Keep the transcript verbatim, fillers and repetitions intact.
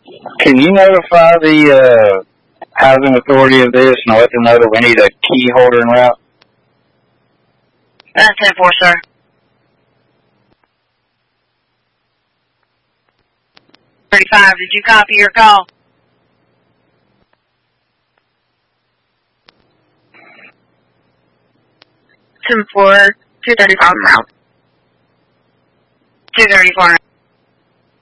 Can you notify the uh, housing authority of this and let them know that we need a key holder en route? That's ten four, sir. thirty-five, did you copy your call? ten four, two thirty-five en route. two thirty-four.